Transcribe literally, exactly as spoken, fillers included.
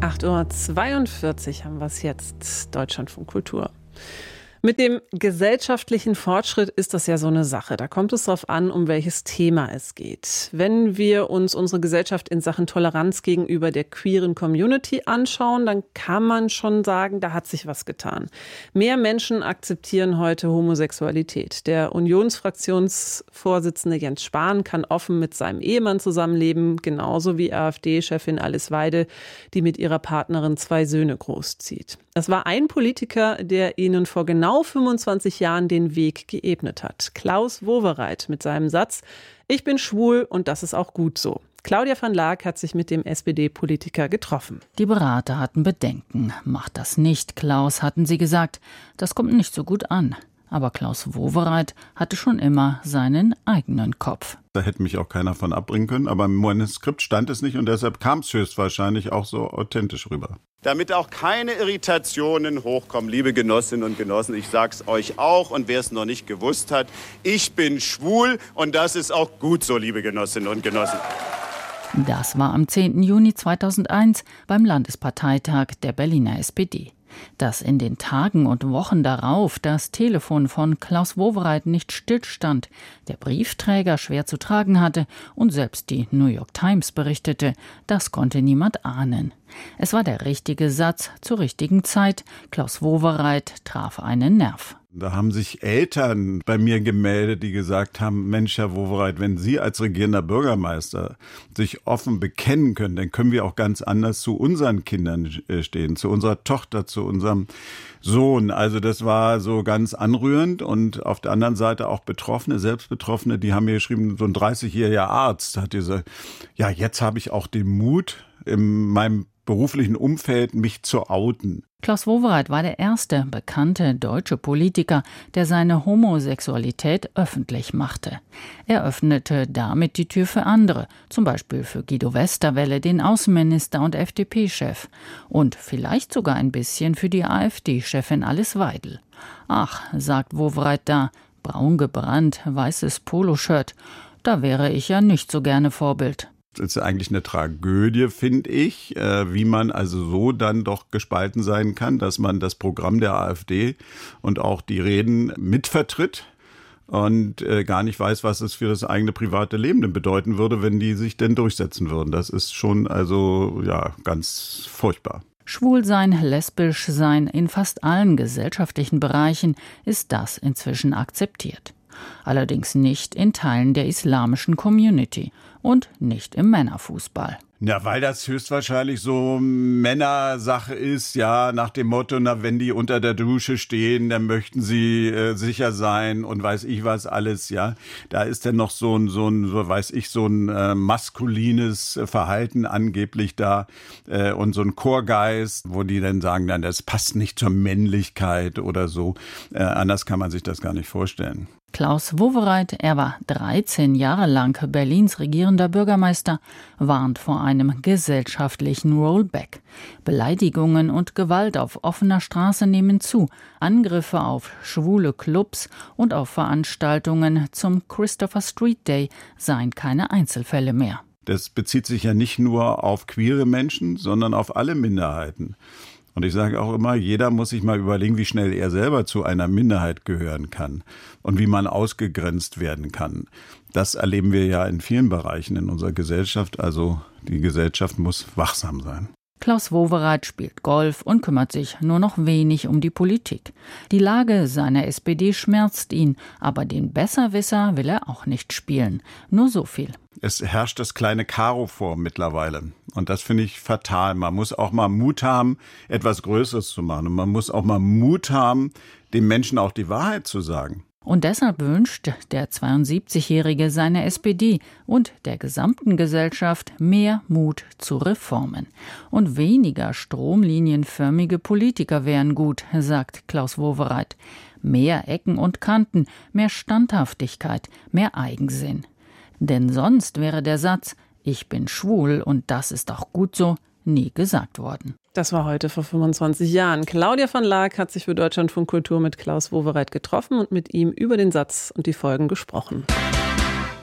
acht Uhr zweiundvierzig haben wir es jetzt, Deutschlandfunk Kultur. Mit dem gesellschaftlichen Fortschritt ist das ja so eine Sache. Da kommt es darauf an, um welches Thema es geht. Wenn wir uns unsere Gesellschaft in Sachen Toleranz gegenüber der queeren Community anschauen, dann kann man schon sagen, da hat sich was getan. Mehr Menschen akzeptieren heute Homosexualität. Der Unionsfraktionsvorsitzende Jens Spahn kann offen mit seinem Ehemann zusammenleben, genauso wie AfD-Chefin Alice Weidel, die mit ihrer Partnerin zwei Söhne großzieht. Das war ein Politiker, der ihnen vor genau fünfundzwanzig Jahren den Weg geebnet hat. Klaus Wowereit mit seinem Satz: Ich bin schwul und das ist auch gut so. Claudia van Laak hat sich mit dem S P D-Politiker getroffen. Die Berater hatten Bedenken. Macht das nicht, Klaus, hatten sie gesagt. Das kommt nicht so gut an. Aber Klaus Wowereit hatte schon immer seinen eigenen Kopf. Da hätte mich auch keiner von abbringen können, aber im Manuskript stand es nicht und deshalb kam es höchstwahrscheinlich auch so authentisch rüber. Damit auch keine Irritationen hochkommen, liebe Genossinnen und Genossen, ich sag's euch auch und wer es noch nicht gewusst hat, ich bin schwul und das ist auch gut so, liebe Genossinnen und Genossen. Das war am zehnten Juni zweitausendeins beim Landesparteitag der Berliner S P D. Dass in den Tagen und Wochen darauf das Telefon von Klaus Wowereit nicht stillstand, der Briefträger schwer zu tragen hatte und selbst die New York Times berichtete, das konnte niemand ahnen. Es war der richtige Satz zur richtigen Zeit. Klaus Wowereit traf einen Nerv. Da haben sich Eltern bei mir gemeldet, die gesagt haben, Mensch, Herr Wowereit, wenn Sie als regierender Bürgermeister sich offen bekennen können, dann können wir auch ganz anders zu unseren Kindern stehen, zu unserer Tochter, zu unserem Sohn. Also das war so ganz anrührend und auf der anderen Seite auch Betroffene, selbst Betroffene, die haben mir geschrieben, so ein dreißigjähriger Arzt hat gesagt, ja, jetzt habe ich auch den Mut, in meinem beruflichen Umfeld mich zu outen. Klaus Wowereit war der erste bekannte deutsche Politiker, der seine Homosexualität öffentlich machte. Er öffnete damit die Tür für andere, zum Beispiel für Guido Westerwelle, den Außenminister und F D P-Chef. Und vielleicht sogar ein bisschen für die AfD-Chefin Alice Weidel. Ach, sagt Wowereit da, braun gebrannt, weißes Poloshirt, da wäre ich ja nicht so gerne Vorbild. Das ist eigentlich eine Tragödie, finde ich, wie man also so dann doch gespalten sein kann, dass man das Programm der AfD und auch die Reden mitvertritt und gar nicht weiß, was es für das eigene private Leben denn bedeuten würde, wenn die sich denn durchsetzen würden. Das ist schon also ja ganz furchtbar. Schwulsein, lesbisch sein, in fast allen gesellschaftlichen Bereichen ist das inzwischen akzeptiert. Allerdings nicht in Teilen der islamischen Community und nicht im Männerfußball. Ja, weil das höchstwahrscheinlich so Männersache ist, ja, nach dem Motto, na, wenn die unter der Dusche stehen, dann möchten sie äh, sicher sein und weiß ich was alles, ja. Da ist dann noch so ein, so ein, so weiß ich, so ein äh, maskulines Verhalten angeblich da äh, und so ein Chorgeist, wo die dann sagen, dann das passt nicht zur Männlichkeit oder so. Äh, anders kann man sich das gar nicht vorstellen. Klaus Wowereit, er war dreizehn Jahre lang Berlins regierender Bürgermeister, warnt vor einem gesellschaftlichen Rollback. Beleidigungen und Gewalt auf offener Straße nehmen zu. Angriffe auf schwule Clubs und auf Veranstaltungen zum Christopher Street Day seien keine Einzelfälle mehr. Das bezieht sich ja nicht nur auf queere Menschen, sondern auf alle Minderheiten. Und ich sage auch immer, jeder muss sich mal überlegen, wie schnell er selber zu einer Minderheit gehören kann und wie man ausgegrenzt werden kann. Das erleben wir ja in vielen Bereichen in unserer Gesellschaft. Also die Gesellschaft muss wachsam sein. Klaus Wowereit spielt Golf und kümmert sich nur noch wenig um die Politik. Die Lage seiner S P D schmerzt ihn, aber den Besserwisser will er auch nicht spielen. Nur so viel. Es herrscht das kleine Karo vor mittlerweile. Und das finde ich fatal. Man muss auch mal Mut haben, etwas Größeres zu machen. Und man muss auch mal Mut haben, den Menschen auch die Wahrheit zu sagen. Und deshalb wünscht der zweiundsiebzigjährige seiner S P D und der gesamten Gesellschaft mehr Mut zu Reformen. Und weniger stromlinienförmige Politiker wären gut, sagt Klaus Wowereit. Mehr Ecken und Kanten, mehr Standhaftigkeit, mehr Eigensinn. Denn sonst wäre der Satz, ich bin schwul und das ist auch gut so, nie gesagt worden. Das war heute vor fünfundzwanzig Jahren. Claudia van Laak hat sich für Deutschlandfunk Kultur mit Klaus Wowereit getroffen und mit ihm über den Satz und die Folgen gesprochen.